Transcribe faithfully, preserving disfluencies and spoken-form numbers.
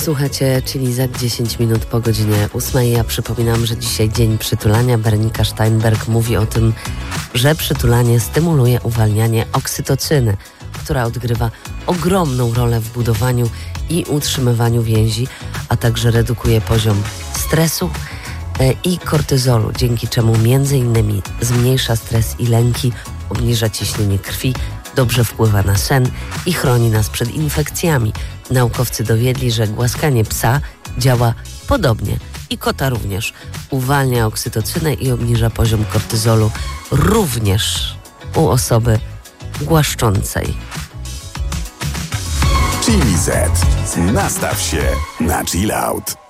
Słuchajcie, czyli za dziesięć minut po godzinie ósmej. Ja przypominam, że dzisiaj dzień przytulania. Bernika Steinberg mówi o tym, że przytulanie stymuluje uwalnianie oksytocyny, która odgrywa ogromną rolę w budowaniu i utrzymywaniu więzi, a także redukuje poziom stresu i kortyzolu, dzięki czemu między innymi zmniejsza stres i lęki, obniża ciśnienie krwi, dobrze wpływa na sen i chroni nas przed infekcjami. Naukowcy dowiedli, że głaskanie psa działa podobnie i kota również. Uwalnia oksytocynę i obniża poziom kortyzolu również u osoby głaszczącej. Chili Z. Nastaw się na chill out.